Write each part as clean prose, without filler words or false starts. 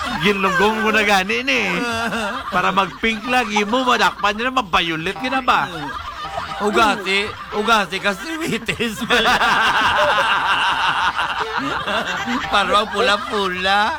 Ginlugong mo na gani ni. Para mag-pink lagi mo, madakpan nyo na, mabviolet ka na ba? Ugati kasi witis pala. Parang pula-pula.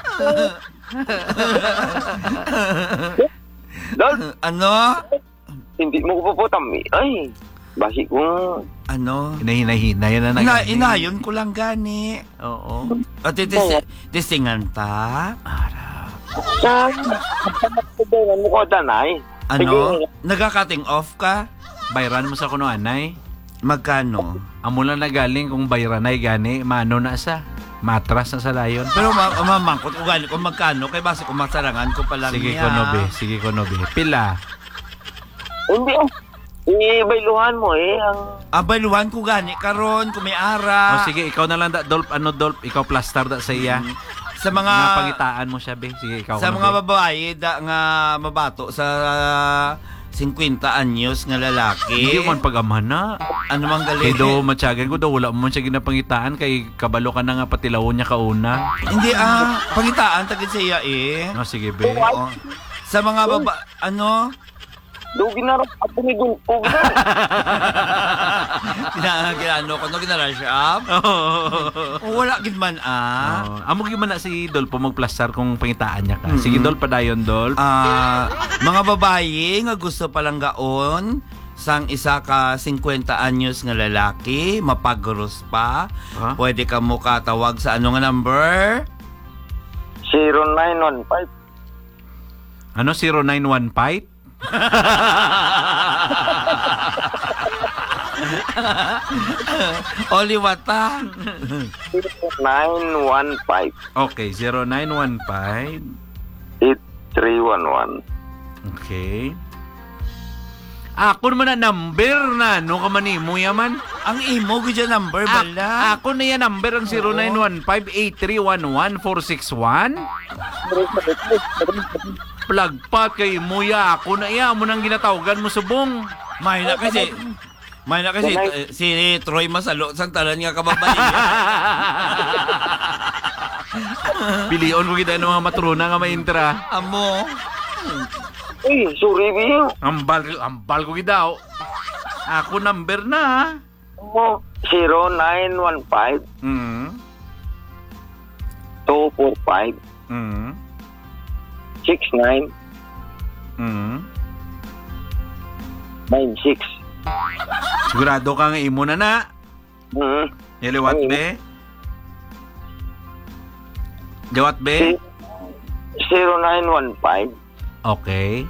Dol, Ano? hindi mo ko puputam. Ay, basi ko. Ano? Hinahinay na gani. Inayon ko lang gani. Oo. At tisingan pa? Saan? Ang mo ko danay. Ano? Nagka-cutting off ka? Bayran mo sa kuno anay. Magkano? Amo lang na galing kung bayranay gani, mano na sa. Matras na sa layon. Pero mamangkot ko gani kung magkano. Kaya base kung masarangan ko pa lang Sige niya. ko nobe. Pila. Hindi ibayluhan mo ang... Abayluhan ko gani karon kung may ara. O sige, ikaw na lang da, Dolp, ikaw plaster da sa iya. Sa mga pangitaan mo siya, be. Sige, ikaw. sa mga babae nga mabato sa 50 anyos nga lalaki. Hindi man pag-amahan na. Ano mang galing? Kaya daw matyagan ko daw, wala mo siya ginapangitaan kay kabalo ka na nga patilawon niya kauna. Hindi pangitaan tagid sa iya O sige, be. Oo. Sa mga Dugi na rin ako ni Gulpo. ginarush up? O wala gid man Amo gyud man na si Dolpo magplaster kung pangitaan niya ka. Sige, Dolp, padayon, Dolp. Mga babae nga gusto palang gaon sang isa ka 50 anyos nga lalaki, mapagros pa. Pwede ka mo katawag sa ano nga number? 0915. Ano, 0915? Oliwata. 915. Okay, 0915. 8311. Okay. Ako naman na number na, no ka man mo yaman. Ang imo gud number bala. Ako na yan number ang 0915-8311-461. Plagpat kay Muya. Ako na iya mo nang ginatawagan mo subong. May na kasi si Troy Masalo sang talan nga kababalian. Pilion ko kita ng mga matrona nga maintra. Amo. Uy, sorry, Biyo. Ambal ko kita. Ako number na. 0915 245 69 96. Sigurado ka nga imo na na. Liwat be? Liwat be? 0915 Okay.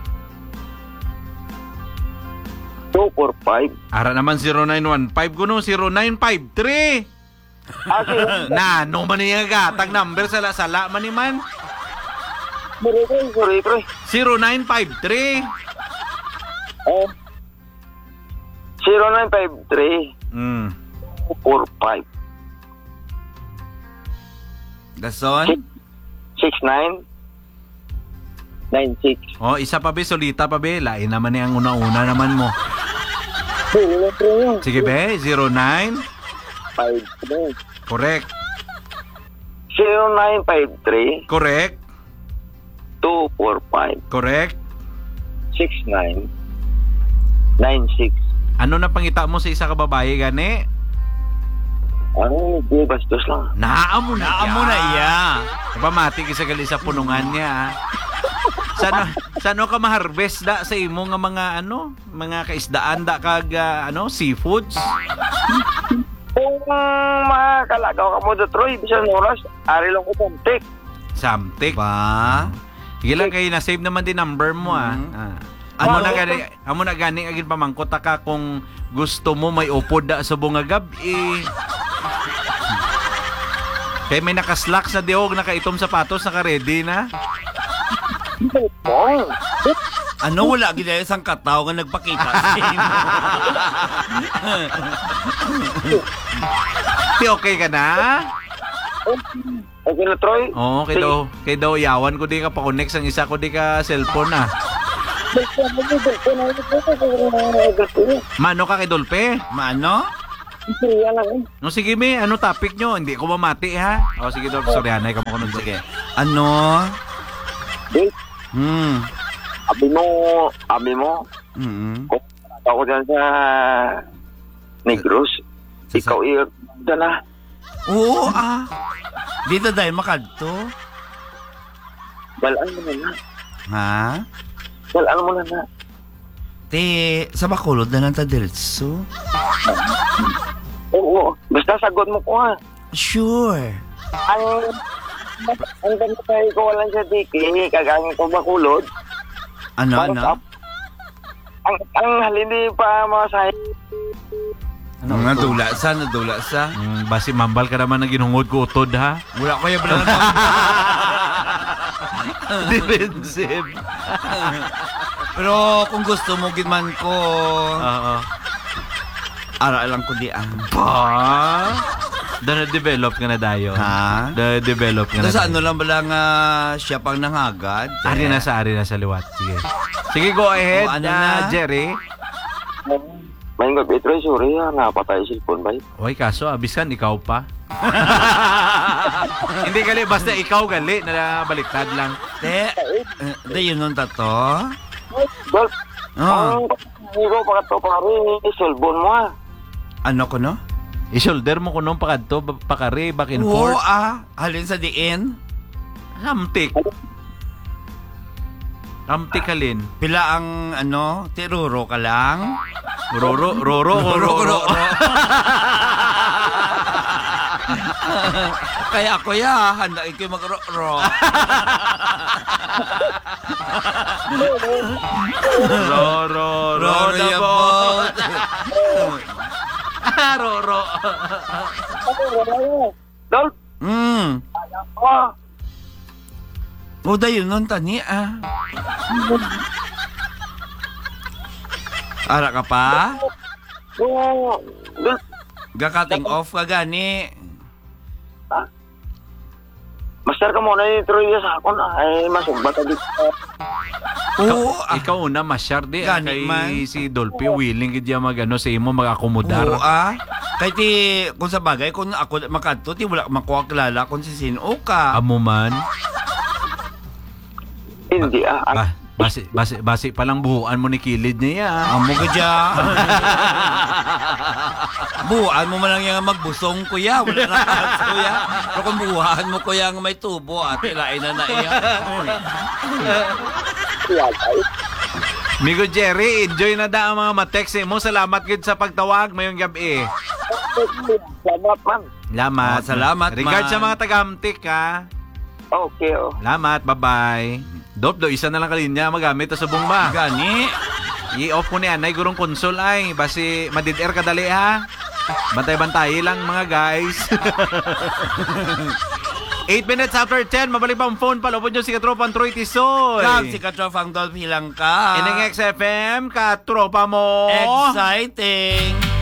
245. Ara naman 0915 kuno 0953. Na, no man niya gatag number sala man ni man. Sorry. 0953. 0953 245 Dason? 69 96. Oh, isa pa be, solita pa be. Lain naman ni ang una-una naman mo. Sige be, 09. 53. Correct. 0953 Correct. 245 Correct. 69 96. Ano na pangita mo sa isa ka babae gani? Ano, di bastos lang. Naamo na iya. Pamati kisa gali sa punungan niya. Sano ka ma-harvest da sa imo nga mga kaisdaan da kag seafoods? Kung makalagaw ka mo do Troy, bisan oras, ari lang ko samtik. Samtik. Ba? Sige lang kayo, na-save naman din number mo Amo na gani agin pamangkot ka kung gusto mo may upod da sa bungagab kay may nakaslacks na diog, nakaitom sapatos, naka-ready na. Ano wala gid isang kataw nga nagpakita sa imo. Okay ka na? Okay na, Troy? Oo, kay daw yawan ko di ka pa-connect sang isa ko di ka cellphone Mano ka kay Dolpe? Mano? No, sige me, ano topic nyo? Hindi ko mamati ha. O sige Dolpe, sorry hanay ka mo kuno. Sige. Ano? Dil, Hmm. abi mo, Mm. kung ako dyan sa Negros, ikaw dala. Oo, dito dahil makadto. Balaan mo na. Ha? Balaan mo na. Te, sa Bacolod na lang ta diretso. Oo, basta sagot mo ko ha. Sure. Ang ganda tayo ko walang sa tiki, kagangin ko Bacolod. Ano? Ang halindi pa mga sahi. Nadula sa. Basi mambal ka naman na ginungod ko utod ha. Wala ko yung bilang Defensive. Pero kung gusto mo gitman ko, Oo. ara lang ko di Na-develop ka na dayo. Ha? Na-develop ka na. Sa ano lang bala nga siya pang nangagad. Ari na sa liwat. Sige. Sige, go ahead. Ano na? Jerry. May nga Petro, sorry ha, napatay yung cellphone ba? Oy, kaso abisan ikaw pa. Hindi gali, basta ikaw gali na baliktad lang. Te, yun nun tato. Dol, Oh. hindi ko pakato pare, cellphone mo ha. Ano ko no? I-shoulder mo kunong pakadto, pakari, back and Oo, forth. halin sa diin. Hamtik. Hamtik halin. Pila ang ano, tiruro ka lang. Roro. Kaya ako handa ikaw mag-ro. Roro the your boat. boat. Roro. Dol, oh, O dayon nun tani Ara ka pa? Dol, Ga-cutting off ka gani. master ka muna yung Troy sa akon ay masugba ka dito. Oo, Ikaw una masyar di Gani kay man. si Dolphy willing gid ya magano sa imo mag-akomodar. oo Kay ti, kung sa bagay, kung ako makadto, ti wala makuha kilala kung si sino ka. Amo man. Hindi Basi pa lang buhuan mo ni kilid niya. Amo ka dyan. Buhaan mo man lang yung magbusong kuya. Wala na kahit kuya. Pero kung buhaan mo kuya ang may tubo at ilain na iya. Migo Jerry, enjoy na da ang mga matext mo. Salamat gid sa pagtawag mayong gabi. Salamat man. Salamat. Salamat, Regards man. sa mga taga-Hamtik ha. Okay, oh. Salamat, bye-bye. Dop, isa na lang kalinya magamit sa subong ba? Gani. I-off ko ni Anay gurong console ay. Basi madid-air ka dali ha. Bantay-bantay lang mga guys. 8 minutes after 10, mabalik pa ang phone. Palupod nyo si Katropang Troy Tisoy. Kag si Katrofang Dolphy lang ka. Inang XFM, Katropa mo. Exciting.